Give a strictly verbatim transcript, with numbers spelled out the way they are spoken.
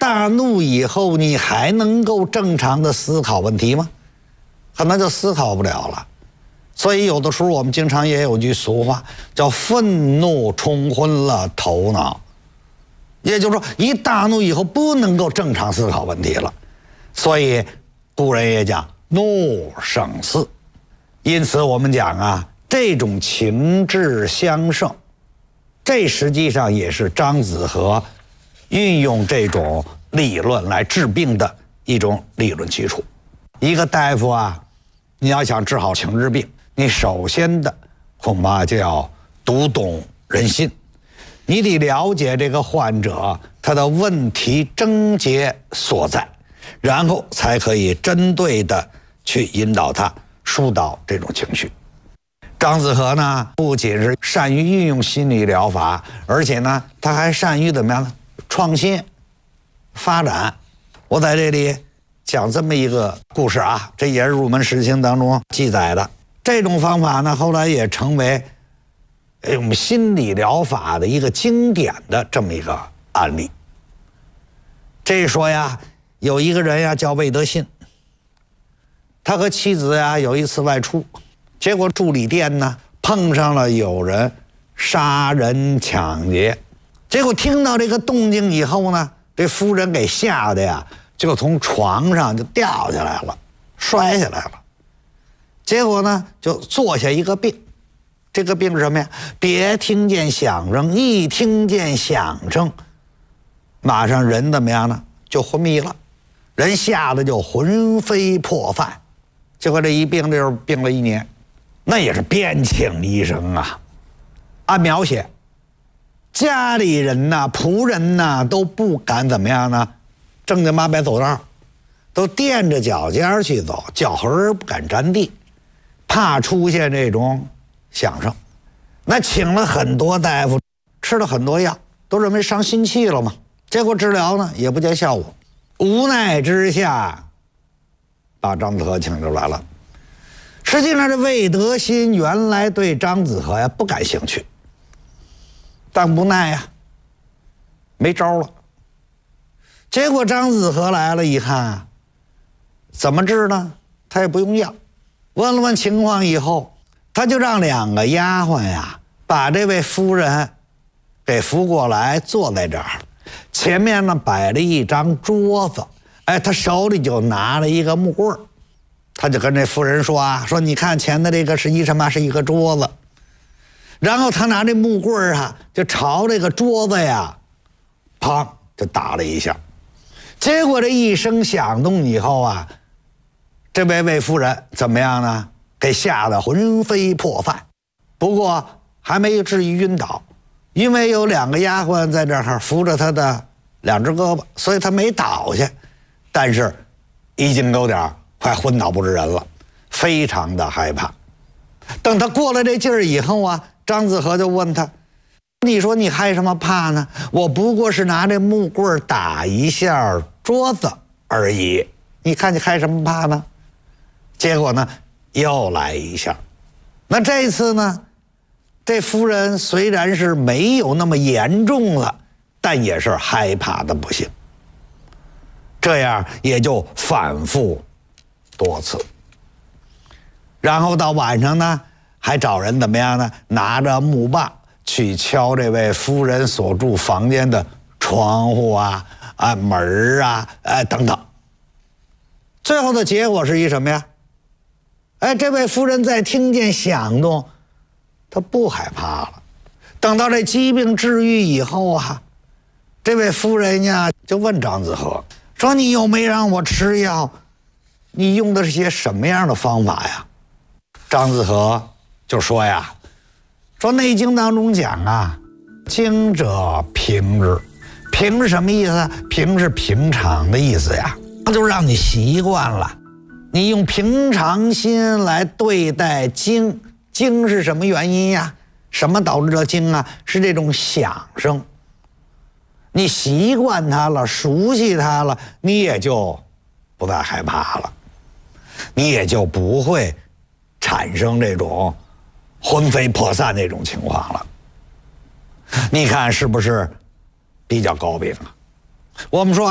大怒以后，你还能够正常的思考问题吗？可能就思考不了了。所以有的时候我们经常也有句俗话，叫愤怒冲昏了头脑。也就是说，一大怒以后不能够正常思考问题了。所以古人也讲怒生四。因此我们讲啊，这种情志相胜，这实际上也是张子和运用这种理论来治病的一种理论基础。一个大夫啊，你要想治好情志病，你首先的恐怕就要读懂人心，你得了解这个患者他的问题症结所在，然后才可以针对的去引导他疏导这种情绪。张子和呢，不仅是善于运用心理疗法，而且呢，他还善于怎么样呢？创新、发展。我在这里讲这么一个故事啊，这也是入门实情当中记载的。这种方法呢，后来也成为我们心理疗法的一个经典的这么一个案例。这说呀，有一个人呀叫魏德信，他和妻子呀有一次外出，结果住旅店呢碰上了有人杀人抢劫，结果听到这个动静以后呢，这夫人给吓得呀就从床上就掉下来了，摔下来了。结果呢就做下一个病，这个病是什么呀？别听见响声，一听见响声，马上人怎么样呢？就昏迷了，人吓得就魂飞魄散。结果这一病就是病了一年，那也是边请医生啊。按描写，家里人呐、仆人呐都不敢怎么样呢？正经八百走道，都垫着脚尖去走，脚后不敢沾地，怕出现这种响声。那请了很多大夫，吃了很多药，都认为伤心气了嘛。结果治疗呢也不见效果，无奈之下，把张子和请出来了。实际上这魏德新原来对张子和呀不感兴趣，但无奈呀，没招了。结果张子和来了一看啊，怎么治呢？他也不用药。问了问情况以后，他就让两个丫鬟呀把这位夫人给扶过来，坐在这儿，前面呢摆了一张桌子，哎，他手里就拿了一个木棍儿，他就跟这夫人说啊，说你看前的这个是一什么？是一个桌子。然后他拿这木棍儿啊，就朝这个桌子呀，砰就打了一下。结果这一声响动以后啊，这位魏夫人怎么样呢？给吓得魂飞魄散。不过还没至于晕倒，因为有两个丫鬟在这儿扶着他的两只胳膊，所以他没倒下。但是已经有点快昏倒不知人了，非常的害怕。等他过了这劲儿以后啊，张子和就问他，你说你害什么怕呢？我不过是拿这木棍打一下桌子而已，你看你害什么怕呢？结果呢又来一下。那这次呢，这夫人虽然是没有那么严重了，但也是害怕的不行。这样也就反复多次。然后到晚上呢，还找人怎么样呢？拿着木棒去敲这位夫人所住房间的窗户啊、啊门啊、哎等等。最后的结果是一什么呀？哎，这位夫人在听见响动，她不害怕了。等到这疾病治愈以后啊，这位夫人呀就问张子和说：“你又没让我吃药，你用的是些什么样的方法呀？”张子和就说呀：“说《内经》当中讲啊，经者平之。平是什么意思？平是平常的意思呀，那就让你习惯了。你用平常心来对待经，经是什么原因呀？什么导致了经啊？是这种响声。你习惯它了，熟悉它了，你也就不再害怕了，你也就不会产生这种魂飞魄散那种情况了。你看是不是比较高明啊？我们说